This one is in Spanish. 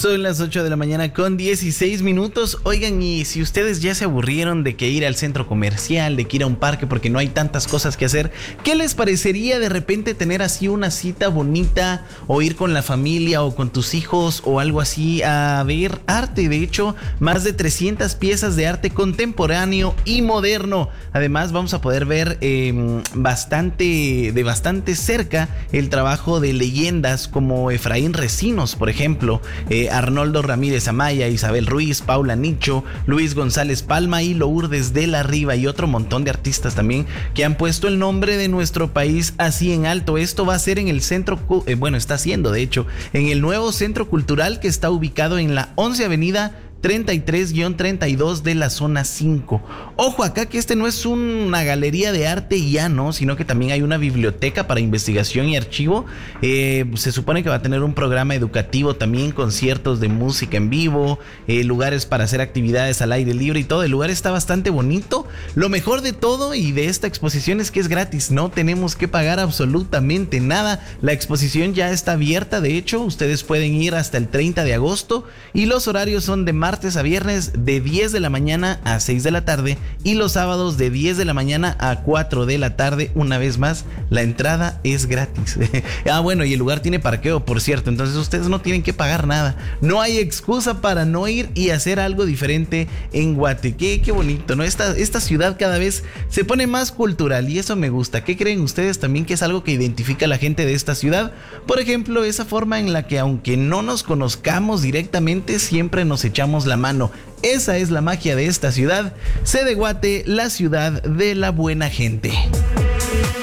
Son las 8 de la mañana con 16 minutos. Oigan, y si ustedes ya se aburrieron de que ir al centro comercial, de que ir a un parque porque no hay tantas cosas que hacer, ¿qué les parecería de repente tener así una cita bonita o ir con la familia o con tus hijos o algo así a ver arte? De hecho, más de 300 piezas de arte contemporáneo y moderno. Además, vamos a poder ver bastante cerca el trabajo de leyendas como Efraín Recinos, por ejemplo, Arnoldo Ramírez Amaya, Isabel Ruiz, Paula Nicho, Luis González Palma y Lourdes de la Riva, y otro montón de artistas también que han puesto el nombre de nuestro país así en alto. Esto va a ser en el centro, está siendo de hecho en el nuevo centro cultural que está ubicado en la 11 Avenida 33-32 de la zona 5. Ojo acá que este no es una galería de arte y ya no, sino que también hay una biblioteca para investigación y archivo. Se supone que va a tener un programa educativo también, conciertos de música en vivo, lugares para hacer actividades al aire libre y todo. El lugar está bastante bonito. Lo mejor de todo y de esta exposición es que es gratis, no tenemos que pagar absolutamente nada. La exposición ya está abierta, de hecho, ustedes pueden ir hasta el 30 de agosto y los horarios son de martes a viernes de 10 de la mañana a 6 de la tarde y los sábados de 10 de la mañana a 4 de la tarde. Una vez más, la entrada es gratis. Bueno, y el lugar tiene parqueo, por cierto, entonces ustedes no tienen que pagar nada. No hay excusa para no ir y hacer algo diferente en Guate. Qué bonito, ¿no? Esta ciudad cada vez se pone más cultural y eso me gusta. ¿Qué creen ustedes también que es algo que identifica a la gente de esta ciudad? Por ejemplo, esa forma en la que aunque no nos conozcamos directamente, siempre nos echamos la mano. Esa es la magia de esta ciudad. C de Guate, la ciudad de la buena gente.